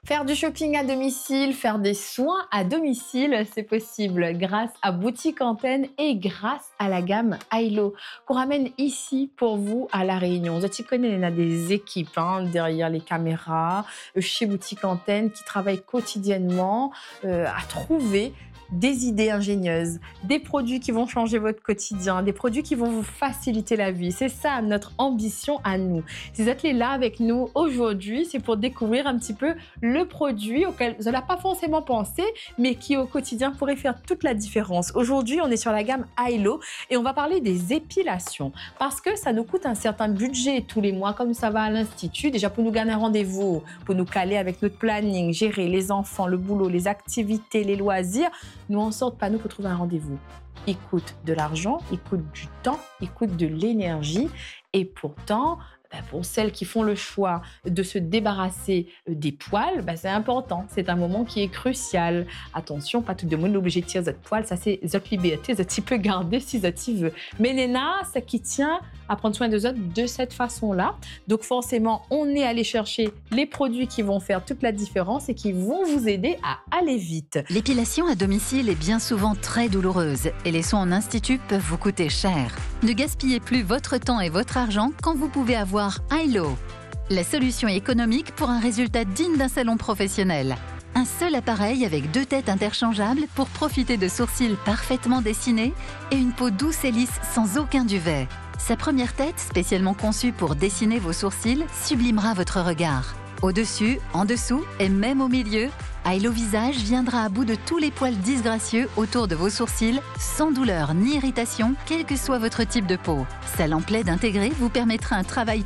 Faire du shopping à domicile, faire des soins à domicile, c'est possible grâce à Boutique Antenne et grâce à la gamme Ailo qu'on ramène ici pour vous à La Réunion. Tu connais, il y a des équipes derrière les caméras chez Boutique Antenne qui travaillent quotidiennement à trouver des idées ingénieuses, des produits qui vont changer votre quotidien, des produits qui vont vous faciliter la vie. C'est ça notre ambition à nous. Si vous êtes là avec nous aujourd'hui, c'est pour découvrir un petit peu le produit auquel vous n'avez pas forcément pensé, mais qui au quotidien pourrait faire toute la différence. Aujourd'hui, on est sur la gamme Ailo et on va parler des épilations parce que ça nous coûte un certain budget tous les mois, comme ça va à l'Institut. Déjà pour nous gagner un rendez-vous, pour nous caler avec notre planning, gérer les enfants, le boulot, les activités, les loisirs. Nous, en sorte pas nous pour trouver un rendez-vous. Il coûte de l'argent, il coûte du temps, il coûte de l'énergie. Et pourtant, pour celles qui font le choix de se débarrasser des poils, c'est important. C'est un moment qui est crucial. Attention, pas tout le monde est obligé de tirer votre poil. Ça, c'est votre liberté. Vous peut garder si vous veut. Mais Néna, c'est qui tient à prendre soin des autres de cette façon-là. Donc forcément, on est allé chercher les produits qui vont faire toute la différence et qui vont vous aider à aller vite. L'épilation à domicile est bien souvent très douloureuse et les soins en institut peuvent vous coûter cher. Ne gaspillez plus votre temps et votre argent quand vous pouvez avoir Ailo. La solution économique pour un résultat digne d'un salon professionnel. Un seul appareil avec 2 têtes interchangeables pour profiter de sourcils parfaitement dessinés et une peau douce et lisse sans aucun duvet. Sa première tête, spécialement conçue pour dessiner vos sourcils, sublimera votre regard. Au-dessus, en dessous et même au milieu, Ailo Visage viendra à bout de tous les poils disgracieux autour de vos sourcils, sans douleur ni irritation, quel que soit votre type de peau. Sa lampe LED intégrée vous permettra un travail